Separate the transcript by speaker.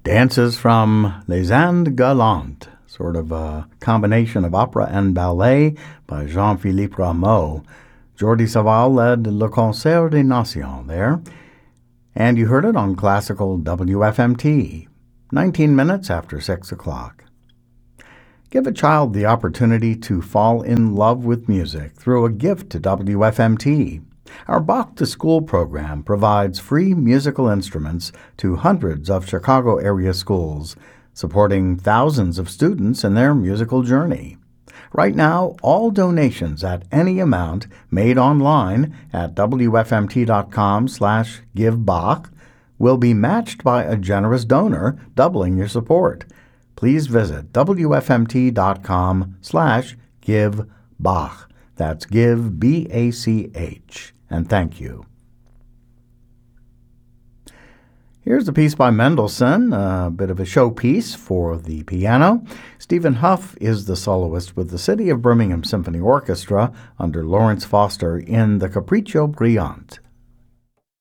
Speaker 1: Dances from Les Indes Galantes, sort of a combination of opera and ballet by Jean-Philippe Rameau. Jordi Savall led Le Concert des Nations there, and you heard it on classical WFMT, 19 minutes after 6 o'clock. Give a child the opportunity to fall in love with music through a gift to WFMT. Our Bach to School program provides free musical instruments to hundreds of Chicago area schools, supporting thousands of students in their musical journey. Right now, all donations at any amount made online at wfmt.com/givebach will be matched by a generous donor, doubling your support. Please visit wfmt.com/givebach. That's give, B-A-C-H, and thank you. Here's a piece by Mendelssohn, a bit of a showpiece for the piano. Stephen Huff is the soloist with the City of Birmingham Symphony Orchestra under Lawrence Foster in the Capriccio Brillante.